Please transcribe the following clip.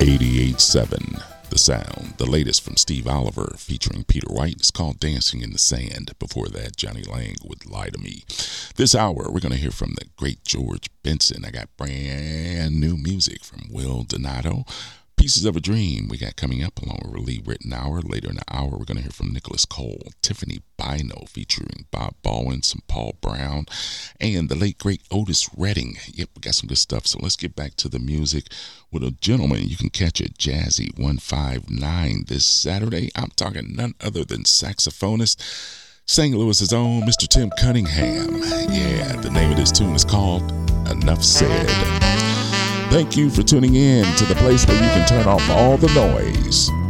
88.7 The Sound, the latest from Steve Oliver featuring Peter White. It's called Dancing in the Sand. Before that, Johnny Lang with Lie to Me. This hour, we're going to hear from the great George Benson. I got brand new music from Will Donato. Pieces of a Dream we got coming up along with Lee Ritenour. Later in the hour, we're going to hear from Nicholas Cole, Tiffany Bino featuring Bob Baldwin, some Paul Brown, and the late great Otis Redding. Yep, we got some good stuff. So let's get back to the music with a gentleman you can catch at Jazzy 159 this Saturday. I'm talking none other than saxophonist, St. Louis's own Mr. Tim Cunningham. Yeah, the name of this tune is called Enough Said. Thank you for tuning in to the place where you can turn off all the noise